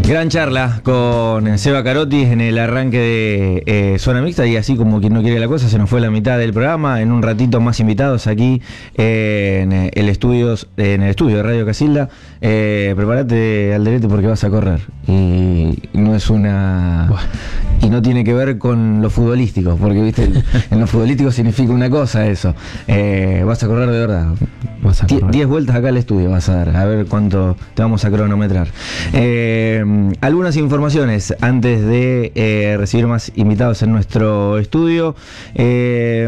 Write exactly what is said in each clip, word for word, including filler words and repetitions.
Gran charla con Seba Carotti en el arranque de eh, Zona Mixta, y así como quien no quiere la cosa, se nos fue la mitad del programa. En un ratito más invitados aquí eh, en el estudios, en el estudio de Radio Casilda. Eh, prepárate, Alderete, porque vas a correr. Y no es una... Buah. Y no tiene que ver con lo futbolístico, porque viste, en lo futbolístico significa una cosa eso. Eh, vas a correr de verdad. Vas a correr. diez vueltas acá al estudio vas a dar, a ver cuánto te vamos a cronometrar. Eh, algunas informaciones antes de eh, recibir más invitados en nuestro estudio. Eh,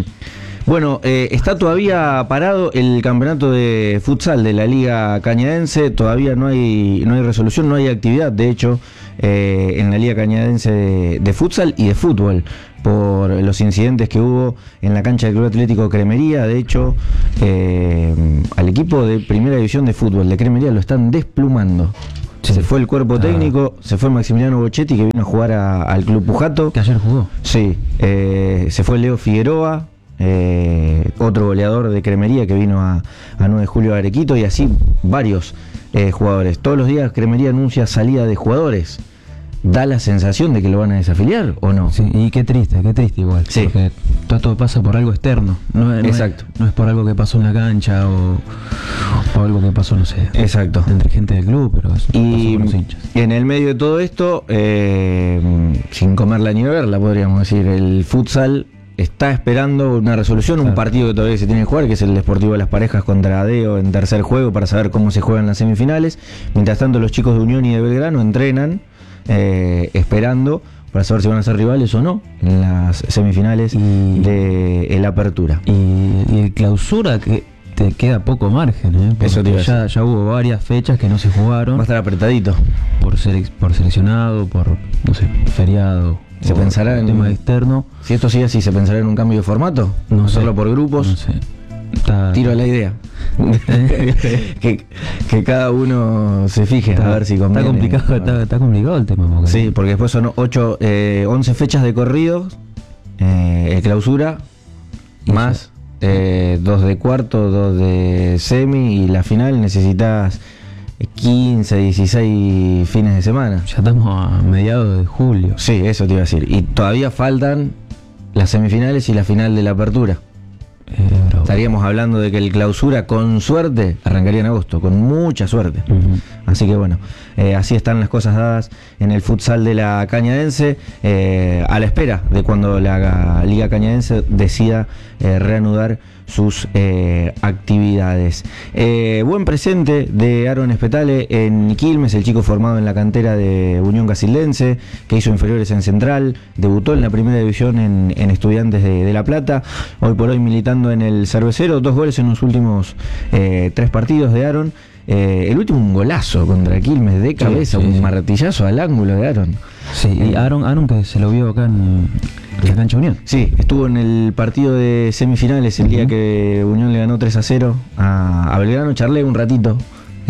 Bueno, eh, está todavía parado el campeonato de futsal de la Liga Cañadense. Todavía no hay no hay resolución, no hay actividad, de hecho, eh, en la Liga Cañadense de, de futsal y de fútbol, por los incidentes que hubo en la cancha del Club Atlético Cremería. De hecho, eh, al equipo de primera división de fútbol de Cremería lo están desplumando. Sí. Se fue el cuerpo técnico, ah. se fue Maximiliano Bochetti, que vino a jugar a, al Club Pujato. ¿Que ayer jugó? Sí, eh, se fue Leo Figueroa. Eh, otro goleador de Cremería que vino a, a nueve de julio a Arequito, y así varios eh, jugadores. Todos los días Cremería anuncia salida de jugadores. ¿Da la sensación de que lo van a desafiliar o no? Sí, y qué triste, qué triste igual. Sí. Porque todo esto pasa por algo externo. No, no Exacto. Es, no es por algo que pasó en la cancha o, o algo que pasó, no sé. Exacto. Entre gente del club, pero es, y pasó por los hinchas. En el medio de todo esto, eh, sin comerla ni beberla, podríamos decir, el futsal está esperando una resolución, claro. Un partido que todavía se tiene que jugar, que es el Deportivo de las Parejas contra Adeo en tercer juego, para saber cómo se juegan las semifinales. Mientras tanto, los chicos de Unión y de Belgrano entrenan, eh, esperando para saber si van a ser rivales o no en las semifinales y, de el Apertura. Y, y el Clausura, que te queda poco margen, ¿eh? Eso te iba a ya, ya hubo varias fechas que no se jugaron. Va a estar apretadito. Por, sele- por seleccionado, por, no sé, feriado. ¿Se pensará en tema externo? Si esto sigue así, ¿se pensará en un cambio de formato? No ¿Hacerlo sé, por grupos? No sé. Está, Tiro la idea. que, que cada uno se fije, está, a ver si conviene. Está complicado, está, está complicado el tema. Porque sí, porque después son ocho, eh, once fechas de corridos, eh, el Clausura, más eh, dos de cuarto, dos de semi, y la final necesitas quince, dieciséis fines de semana. Ya estamos a mediados de julio. Sí, eso te iba a decir. Y todavía faltan las semifinales y la final de la Apertura. Eh, pero... Estaríamos hablando de que el Clausura, con suerte, arrancaría en agosto, con mucha suerte. Uh-huh. Así que bueno, eh, así están las cosas dadas en el futsal de la Cañadense, eh, a la espera de cuando la Liga Cañadense decida eh, reanudar sus eh, actividades. Eh, buen presente de Aaron Espetale en Quilmes, el chico formado en la cantera de Unión Casildense, que hizo inferiores en Central, debutó en la primera división en, en Estudiantes de, de La Plata, hoy por hoy militando en el Cervecero, dos goles en los últimos eh, tres partidos de Aaron. Eh, el último un golazo contra Quilmes de cabeza, sí, sí, un sí. martillazo al ángulo de Aaron. Sí, y Aaron, Aaron que se lo vio acá en la cancha Unión. Sí, estuvo en el partido de semifinales el uh-huh. día que Unión le ganó tres a cero a, a Belgrano. Charlé un ratito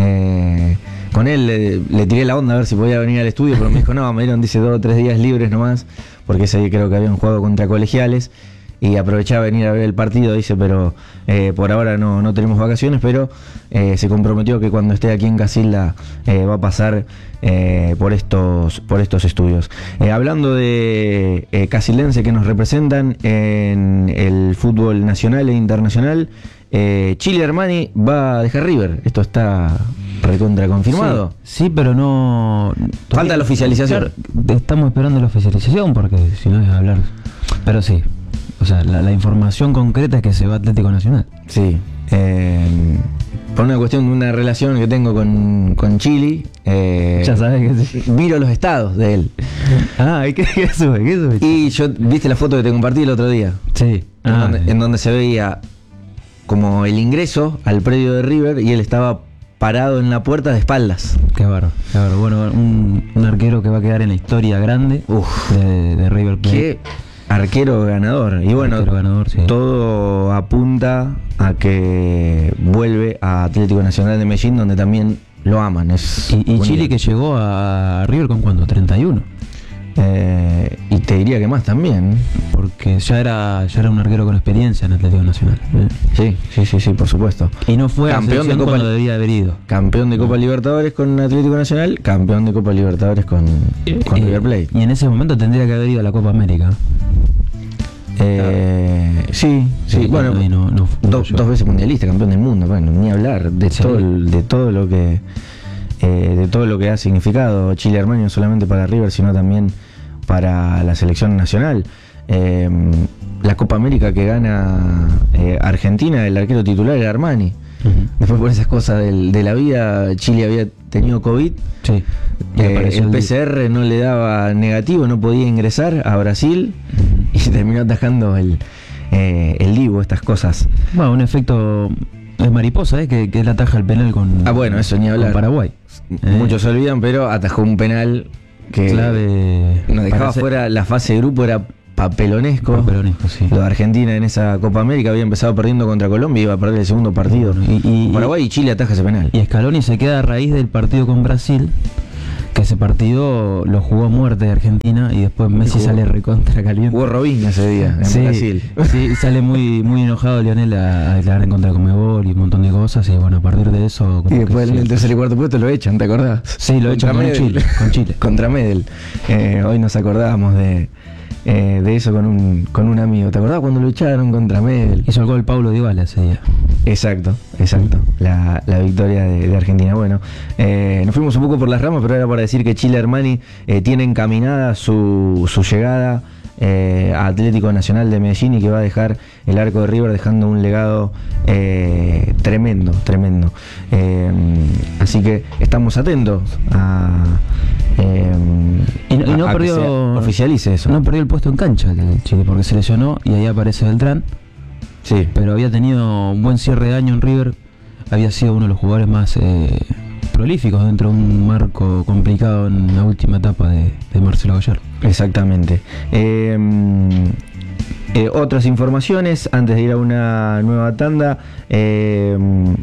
eh, con él, le, le tiré la onda a ver si podía venir al estudio, pero me dijo no, me dieron, dice, dos o tres días libres nomás, porque ese creo que habían jugado contra colegiales. Y aprovechaba venir a ver el partido, dice, pero eh, por ahora no, no tenemos vacaciones, pero eh, se comprometió que cuando esté aquí en Casilda eh, va a pasar eh, por estos por estos estudios. Eh, hablando de eh, casildense que nos representan en el fútbol nacional e internacional, eh, Chile Armani va a dejar River. Esto está recontra confirmado. Sí, sí, pero no... Falta la oficialización. Estamos esperando la oficialización porque si no es hablar... Pero sí. O sea, la, la información concreta es que se va a Atlético Nacional. Sí. Eh, por una cuestión de una relación que tengo con, con Chile. Eh, ya sabes que sí. Miro los estados de él. Ah, ¿y qué, qué sube? ¿Qué sube? Y yo, ¿viste la foto que te compartí el otro día? Sí. En, Ah, donde, sí. en donde se veía como el ingreso al predio de River y él estaba parado en la puerta de espaldas. Qué bárbaro, qué bárbaro. Bueno, un, un arquero que va a quedar en la historia grande Uf, de, de River Plate. Qué arquero ganador. Y bueno, ganador, sí. Todo apunta a que vuelve a Atlético Nacional de Medellín, donde también lo aman. Es y y Chile que llegó a River con cuánto, treinta y uno. Eh, y te diría que más también. Porque ya era ya era un arquero con experiencia en Atlético Nacional. ¿eh? Sí, sí, sí, sí, por supuesto. Y no fue campeón de Copa cuando debía haber ido. Campeón de Copa Libertadores con Atlético Nacional, campeón de Copa Libertadores con, con eh, River Plate. Y en ese momento tendría que haber ido a la Copa América. Eh, claro. Sí, sí, sí, bueno, no, no, no, do, dos veces mundialista, campeón del mundo, bueno, ni hablar de sí. todo el, de todo lo que eh, de todo lo que ha significado Chile Armani, no solamente para River, sino también para la selección nacional. Eh, la Copa América que gana eh, Argentina, el arquero titular era Armani. Uh-huh. Después por esas cosas del, de la vida, Chile había tenido COVID, sí. eh, el P C R no le daba negativo, no podía ingresar a Brasil, uh-huh. y se terminó atajando el, eh, el Divo, estas cosas. Bueno, un efecto es mariposa, ¿eh? que, que él ataja el penal con, ah, bueno, eso ni hablar. con Paraguay. Muchos se olvidan, pero atajó un penal que clave nos dejaba fuera la fase de grupo, era papelonesco. Papelonesco, sí. Lo de Argentina en esa Copa América había empezado perdiendo contra Colombia y iba a perder el segundo partido. Y, y, Paraguay y Chile ataja ese penal. Y Scaloni se queda a raíz del partido con Brasil, que ese partido lo jugó a muerte de Argentina y después Messi jugó, sale recontra caliente. Jugó Robinho ese día en sí, Brasil. Sí, sale muy muy enojado Lionel a, a declarar en contra de Conmebol y un montón de cosas, y bueno, a partir de eso... Y después en el tercer y cuarto puesto lo echan, ¿te acordás? Sí, lo echan con Chile, con Chile. Contra Medel. Eh, hoy nos acordábamos de... Eh, de eso con un con un amigo. ¿Te acordás cuando lo echaron contra Medel? Hizo el gol Paulo Dybala ese día. Exacto, exacto. La, la victoria de, de Argentina. Bueno, eh, nos fuimos un poco por las ramas, pero era para decir que Chile Armani eh, tiene encaminada su, su llegada eh, a Atlético Nacional de Medellín, y que va a dejar el arco de River dejando un legado eh, tremendo, tremendo. Eh, así que estamos atentos a... Eh, y no, y no perdió, oficialice eso. No perdió el puesto en cancha el Chile, porque se lesionó y ahí aparece Beltrán. Sí. Pero había tenido un buen cierre de año en River. Había sido uno de los jugadores más eh, prolíficos dentro de un marco complicado en la última etapa de, de Marcelo Gallardo. Exactamente. Eh, eh, otras informaciones antes de ir a una nueva tanda. Eh,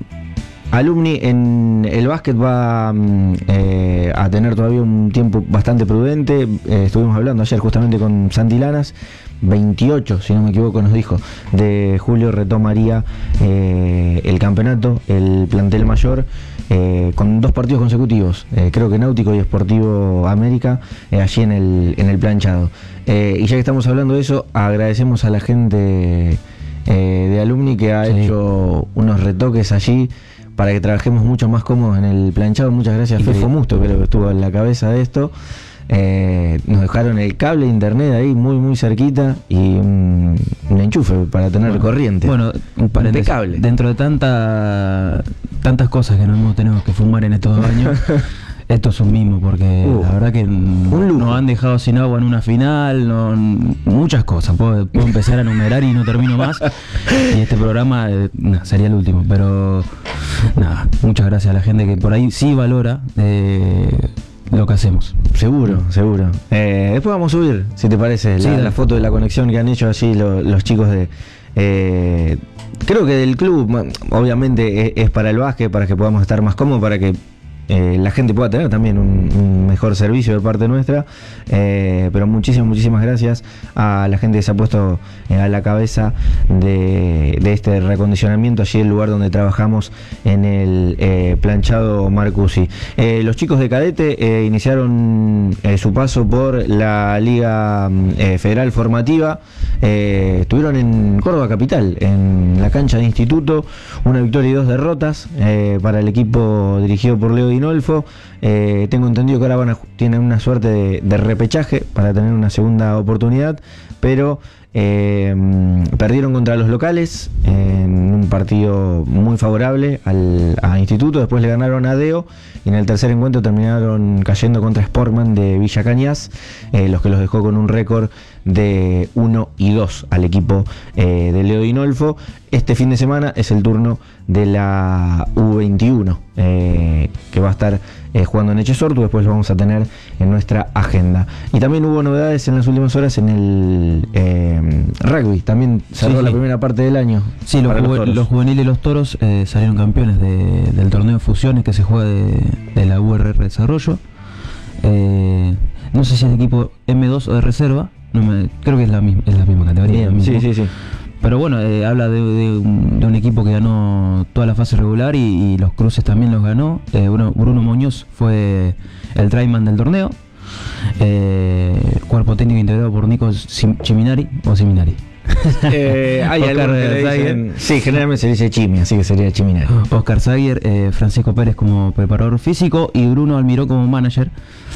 Alumni en el básquet va eh, a tener todavía un tiempo bastante prudente. Eh, estuvimos hablando ayer justamente con Santi Lanas. veintiocho, si no me equivoco, nos dijo, de julio retomaría eh, el campeonato, el plantel mayor, eh, con dos partidos consecutivos, eh, creo que Náutico y Sportivo América, eh, allí en el, en el planchado. Eh, y ya que estamos hablando de eso, agradecemos a la gente eh, de Alumni que ha sí. hecho unos retoques allí para que trabajemos mucho más cómodos en el planchado. Muchas gracias a Fefo Musto, creo que estuvo en la cabeza de esto. Eh, nos dejaron el cable de internet ahí muy muy cerquita y un, un enchufe para tener bueno, corriente. Bueno, impecable. Dentro de tanta tantas cosas que nos hemos tenido que fumar en estos dos años, esto es un mimo, porque uh, la verdad que nos han dejado sin agua en una final, no, muchas cosas. Puedo, puedo empezar a enumerar y no termino más. Y este programa eh, nah, sería el último, pero nada, muchas gracias a la gente que por ahí sí valora eh, lo que hacemos. Seguro, seguro. Eh, después vamos a subir, si te parece, sí, la, la foto de la conexión que han hecho allí lo, los chicos de... Eh, creo que del club, obviamente es, es para el básquet, para que podamos estar más cómodos, para que Eh, la gente pueda tener también un, un mejor servicio de parte nuestra, eh, pero muchísimas, muchísimas gracias a la gente que se ha puesto eh, a la cabeza de, de este reacondicionamiento allí el lugar donde trabajamos en el eh, planchado Marcusi. Eh, los chicos de cadete eh, iniciaron eh, su paso por la Liga eh, Federal Formativa, eh, estuvieron en Córdoba Capital, en la cancha de Instituto, una victoria y dos derrotas eh, para el equipo dirigido por Leo Dinolfo. Eh, tengo entendido que ahora van a, tienen una suerte de, de repechaje para tener una segunda oportunidad, pero eh, perdieron contra los locales en un partido muy favorable al a Instituto. Después le ganaron a Deo y en el tercer encuentro terminaron cayendo contra Sportman de Villa Cañas, eh, los que los dejó con un récord de uno y dos al equipo eh, de Leo Dinolfo. Este fin de semana es el turno de la U veintiuno, eh, que va a estar eh, jugando en Echesortu. Después lo vamos a tener en nuestra agenda. Y también hubo novedades en las últimas horas en el eh, rugby. También cerró sí, la sí. primera parte del año. Sí, los, juve, los, los juveniles y los toros eh, salieron campeones de, del torneo de fusiones que se juega de, de la U R R Desarrollo. Eh, no sé si es equipo eme dos o de reserva, no me, creo que es la misma, es la misma categoría. Bien, sí, sí, sí. Pero bueno, eh, habla de, de, un, de un equipo que ganó toda la fase regular y, y los cruces también los ganó. Eh, Bruno, Bruno Muñoz fue el tryman del torneo. Eh, cuerpo técnico integrado por Nico Ciminari o Ciminari. Eh, hay Oscar algo que le dicen, sí, generalmente se dice Chimi, así que sería Chiminari. Oscar Zaguer, eh, Francisco Pérez como preparador físico y Bruno Almiró como manager.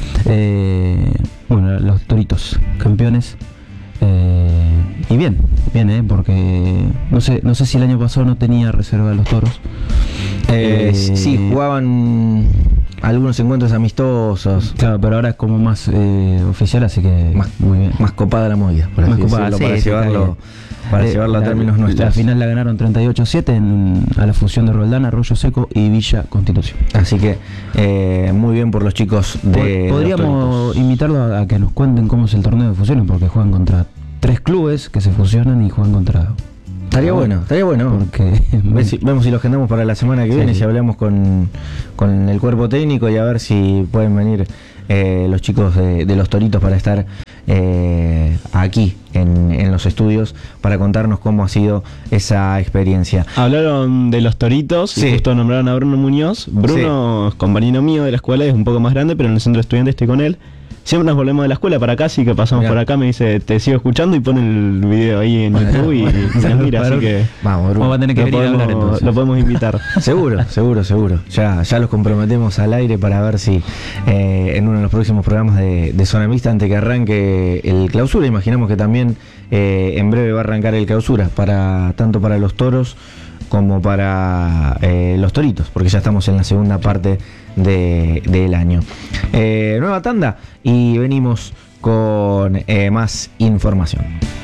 Eh, bueno, los Toritos, campeones. Eh, y bien, bien, eh, porque no sé, no sé si el año pasado no tenía reserva de los Toros. Eh, eh, sí, jugaban algunos encuentros amistosos. Claro, pero ahora es como más eh, oficial, así que más, muy bien. Más copada la movida, por así más copada, decirlo, sí, para llevarlo, para eh, llevarlo a la, términos nuestros. La final la ganaron treinta y ocho a siete en, a la fusión de Roldán, Arroyo Seco y Villa Constitución. Así que eh, muy bien por los chicos de. Podríamos invitarlo a, a que nos cuenten cómo es el torneo de fusiones, porque juegan contra tres clubes que se fusionan y juegan contra. Estaría bueno, estaría bueno. Porque Ve si, vemos si lo agendamos para la semana que sí, viene, sí. Si hablamos con, con el cuerpo técnico y a ver si pueden venir eh, los chicos de, de los Toritos para estar eh, aquí en, en los estudios para contarnos cómo ha sido esa experiencia. Hablaron de los Toritos, sí. Y justo nombraron a Bruno Muñoz. Bruno sí. Es compañero mío de la escuela, es un poco más grande, pero en el centro de estudiantes estoy con él. Siempre nos volvemos de la escuela para acá, así que pasamos Mirá. por acá, me dice, te sigo escuchando y pone el video ahí en bueno, YouTube y, bueno, y nos mira, así que vamos, Bruno. Vamos a tener que lo, venir podemos, a hablar, entonces. Lo podemos invitar. Seguro, seguro, seguro. Ya, ya los comprometemos al aire para ver si eh, en uno de los próximos programas de, de Zona Mixta, antes que arranque el clausura, imaginamos que también eh, en breve va a arrancar el clausura, para tanto para los Toros como para eh, los Toritos, porque ya estamos en la segunda parte de, del año. Eh, nueva tanda y venimos con eh, más información.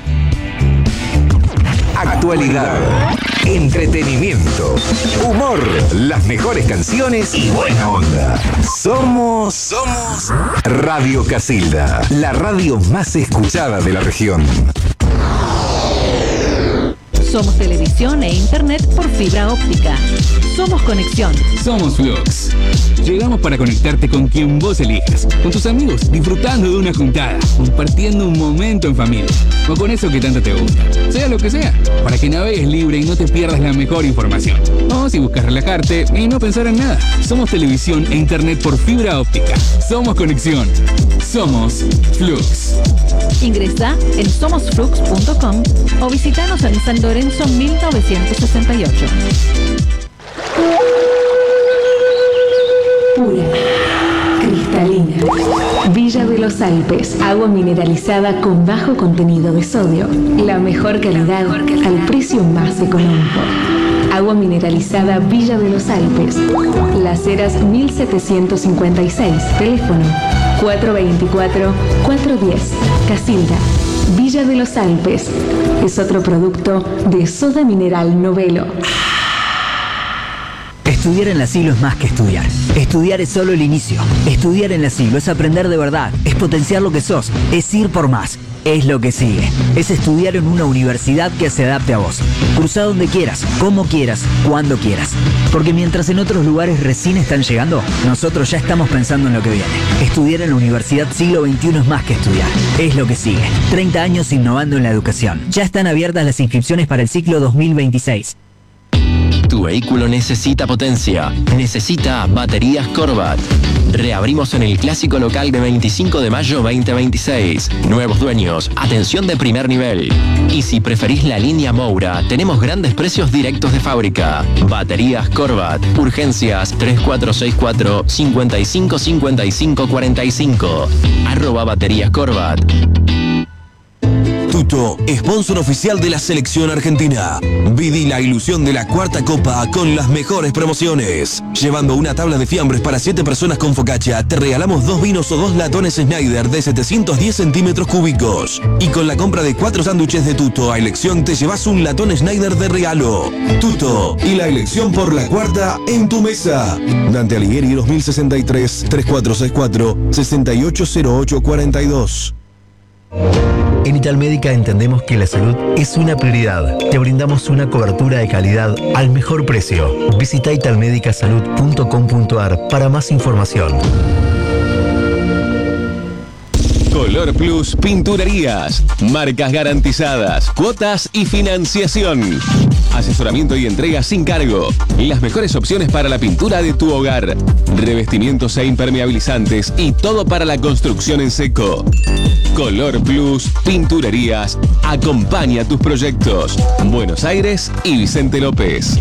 Actualidad, entretenimiento, humor, las mejores canciones y buena onda. Somos, somos Radio Casilda, la radio más escuchada de la región. Somos televisión e internet por fibra óptica. Somos conexión. Somos Flux. Llegamos para conectarte con quien vos elijas, con tus amigos, disfrutando de una juntada, compartiendo un momento en familia, o con eso que tanto te gusta, sea lo que sea, para que navegues libre y no te pierdas la mejor información. O si buscas relajarte y no pensar en nada. Somos televisión e internet por fibra óptica. Somos conexión. Somos Flux. Ingresa en somos flux punto com o visitanos en San Lorenzo mil novecientos sesenta y ocho. Pura, cristalina. Villa de los Alpes, agua mineralizada con bajo contenido de sodio. La mejor calidad al precio más económico. Agua mineralizada Villa de los Alpes. Las Heras mil setecientos cincuenta y seis. Teléfono cuatro veinticuatro, cuatro diez. Casilda, Villa de los Alpes. Es otro producto de Soda Mineral Novelo. Estudiar en la Siglo es más que estudiar. Estudiar es solo el inicio. Estudiar en la Siglo es aprender de verdad, es potenciar lo que sos, es ir por más. Es lo que sigue. Es estudiar en una universidad que se adapte a vos. Cruza donde quieras, como quieras, cuando quieras. Porque mientras en otros lugares recién están llegando, nosotros ya estamos pensando en lo que viene. Estudiar en la Universidad Siglo veintiuno es más que estudiar. Es lo que sigue. treinta años innovando en la educación. Ya están abiertas las inscripciones para el ciclo dos mil veintiséis. Tu vehículo necesita potencia, necesita baterías Corvat. Reabrimos en el clásico local de veinticinco de mayo veinte veintiséis. Nuevos dueños, atención de primer nivel. Y si preferís la línea Moura, tenemos grandes precios directos de fábrica. Baterías Corvat, urgencias tres cuatro seis cuatro, cinco cinco cinco cinco cuatro cinco. Arroba baterías Corvat. Tuto, sponsor oficial de la selección argentina. Viví la ilusión de la cuarta copa con las mejores promociones. Llevando una tabla de fiambres para siete personas con focaccia, te regalamos dos vinos o dos latones Schneider de setecientos diez centímetros cúbicos. Y con la compra de cuatro sándwiches de Tuto a elección te llevas un latón Schneider de regalo. Tuto y la elección por la cuarta en tu mesa. Dante Alighieri dos mil sesenta y tres, tres cuatro seis cuatro, seis ocho cero ocho cuatro dos. En Italmédica entendemos que la salud es una prioridad. Te brindamos una cobertura de calidad al mejor precio. Visita italmedicasalud punto com punto ar para más información. Color Plus Pinturerías. Marcas garantizadas, cuotas y financiación. Asesoramiento y entrega sin cargo. Las mejores opciones para la pintura de tu hogar. Revestimientos e impermeabilizantes y todo para la construcción en seco. Color Plus Pinturerías. Acompaña tus proyectos. Buenos Aires y Vicente López.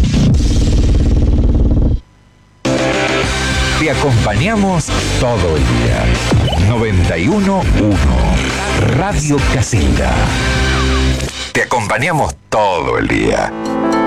Te acompañamos todo el día. noventa y uno punto uno Radio Casilda. Te acompañamos todo el día.